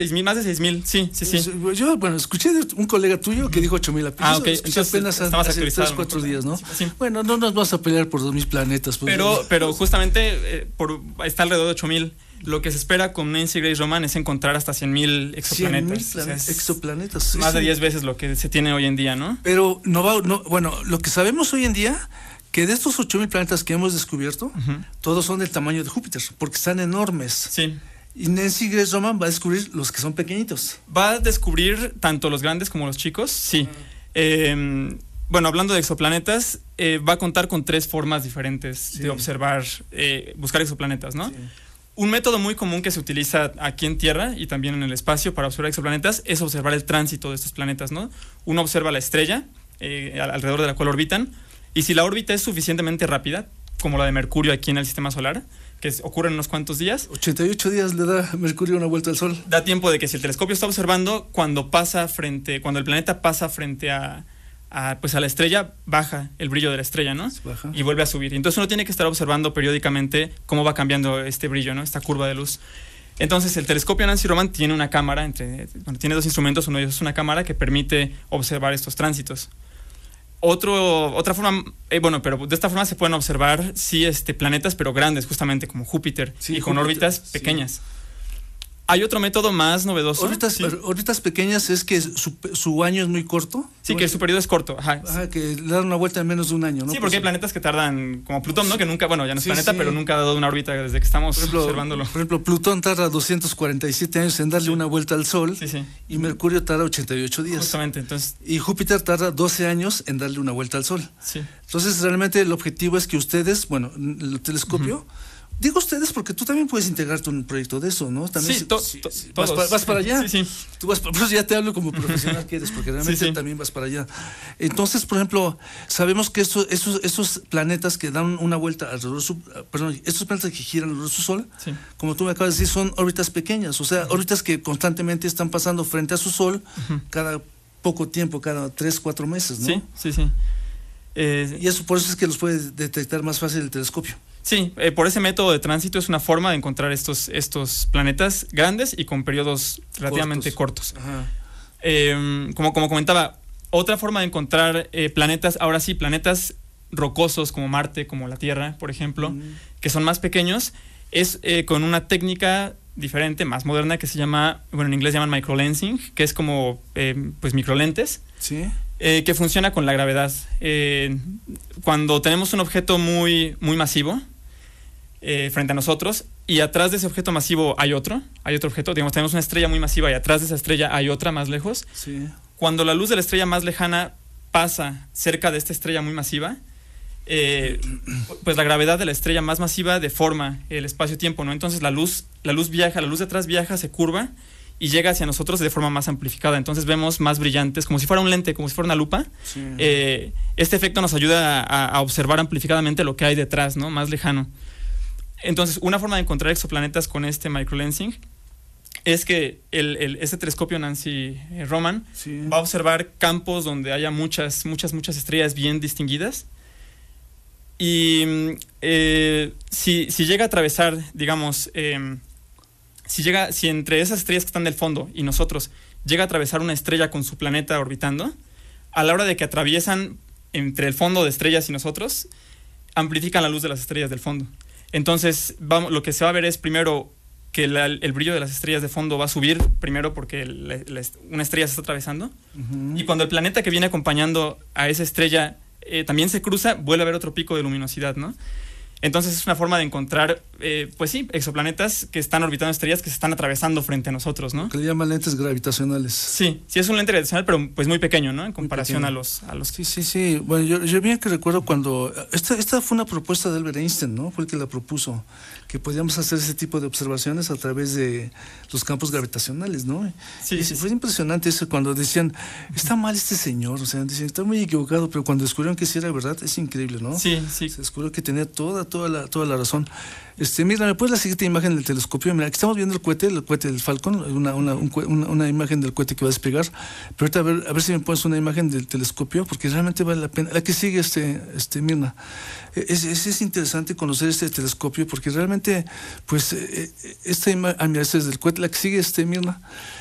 6,000, más de 6,000, sí. Yo, escuché de un colega tuyo que dijo 8,000 apenas. Ok. Entonces, apenas hace 3-4 días, ¿no? Sí. Bueno, no nos vamos a pelear por 2,000 planetas. Pues, pero justamente está alrededor de 8,000. Lo que se espera con Nancy Grace Roman es encontrar hasta 100,000 exoplanetas. 100,000 exoplanetas. Más de 10 veces lo que se tiene hoy en día, ¿no? Pero lo que sabemos hoy en día, que de estos 8,000 planetas que hemos descubierto, todos son del tamaño de Júpiter, porque están enormes. Sí. Y Nancy Grace Roman va a descubrir los que son pequeñitos. Va a descubrir tanto los grandes como los chicos, sí. Hablando de exoplanetas, va a contar con 3 formas diferentes de observar, buscar exoplanetas, ¿no? Sí. Un método muy común que se utiliza aquí en Tierra y también en el espacio para observar exoplanetas es observar el tránsito de estos planetas, ¿no? Uno observa la estrella alrededor de la cual orbitan, y si la órbita es suficientemente rápida, como la de Mercurio aquí en el Sistema Solar, que ocurre en unos cuantos días. 88 días le da Mercurio una vuelta al Sol. Da tiempo de que si el telescopio está observando, cuando el planeta pasa frente a la estrella, baja el brillo de la estrella, ¿no? Baja. Y vuelve a subir. Entonces uno tiene que estar observando periódicamente cómo va cambiando este brillo, ¿no? Esta curva de luz. Entonces el telescopio Nancy Roman tiene una cámara, tiene 2 instrumentos, uno de ellos es una cámara que permite observar estos tránsitos. Otra forma, pero de esta forma se pueden observar, sí, planetas, pero grandes, justamente como Júpiter, y con órbitas pequeñas. Sí. Hay otro método más novedoso. Órbitas pequeñas es que su año es muy corto. Sí, que su periodo es corto. Que le dan una vuelta en menos de un año, ¿no? Sí, porque hay planetas que tardan, como Plutón, ¿no? Que nunca, ya no es planeta, pero nunca ha dado una órbita desde que estamos observándolo. Por ejemplo, Plutón tarda 247 años en darle una vuelta al Sol, y Mercurio tarda 88 días. Justamente, entonces. Y Júpiter tarda 12 años en darle una vuelta al Sol. Sí. Entonces, realmente el objetivo es que ustedes, el telescopio... Digo ustedes porque tú también puedes integrarte en un proyecto de eso, ¿no? También vas para allá. Sí. Tú vas para, pues ya te hablo como profesional que eres, porque realmente también vas para allá. Entonces, por ejemplo, sabemos que esos planetas que dan una vuelta alrededor de estos planetas que giran alrededor de su Sol, como tú me acabas de decir, son órbitas pequeñas, o sea, órbitas que constantemente están pasando frente a su Sol cada poco tiempo, cada 3-4 meses, ¿no? Sí. Y por eso es que los puede detectar más fácil el telescopio. Sí, por ese método de tránsito es una forma de encontrar estos planetas grandes y con periodos relativamente cortos. Como comentaba, otra forma de encontrar planetas, ahora sí, planetas rocosos como Marte, como la Tierra, por ejemplo, que son más pequeños, es con una técnica diferente, más moderna, que se llama, en inglés llaman microlensing, que es como microlentes. Sí. Que funciona con la gravedad. Cuando tenemos un objeto muy, muy masivo frente a nosotros y atrás de ese objeto masivo hay otro objeto, digamos, tenemos una estrella muy masiva y atrás de esa estrella hay otra más lejos. Sí. Cuando la luz de la estrella más lejana pasa cerca de esta estrella muy masiva, pues la gravedad de la estrella más masiva deforma el espacio-tiempo, ¿no? Entonces la luz viaja, la luz de atrás viaja, se curva y llega hacia nosotros de forma más amplificada. Entonces vemos más brillantes, como si fuera un lente, como si fuera una lupa. Sí. Este efecto nos ayuda a observar amplificadamente lo que hay detrás, ¿no? Más lejano. Entonces, una forma de encontrar exoplanetas con este microlensing es que este telescopio Nancy Roman va a observar campos donde haya muchas estrellas bien distinguidas. Y si llega a atravesar, digamos, si entre esas estrellas que están del fondo y nosotros llega a atravesar una estrella con su planeta orbitando, a la hora de que atraviesan entre el fondo de estrellas y nosotros, amplifican la luz de las estrellas del fondo. Entonces, lo que se va a ver es primero que el brillo de las estrellas de fondo va a subir, primero porque una estrella se está atravesando, y cuando el planeta que viene acompañando a esa estrella también se cruza, vuelve a haber otro pico de luminosidad, ¿no? Entonces es una forma de encontrar, exoplanetas que están orbitando estrellas que se están atravesando frente a nosotros, ¿no? Que le llaman lentes gravitacionales. Sí, es un lente gravitacional, pero pues muy pequeño, ¿no? En comparación a los... Sí. Bueno, yo bien que recuerdo cuando... Esta fue una propuesta de Albert Einstein, ¿no? Fue el que la propuso, que podíamos hacer ese tipo de observaciones a través de los campos gravitacionales, ¿no? Sí. Fue impresionante eso cuando decían, está mal este señor, o sea, decían, está muy equivocado, pero cuando descubrieron que sí era verdad, es increíble, ¿no? Sí. Se descubrió que tenía toda la razón. Mira, ¿me puedes la siguiente imagen del telescopio? Mira, aquí estamos viendo el cohete del Falcon, una imagen del cohete que va a despegar. Pero ahorita a ver si me pones una imagen del telescopio, porque realmente vale la pena. La que sigue, Mirna. Es interesante conocer este telescopio, porque realmente, pues, mira, este es del cohete. La que sigue, Mirna.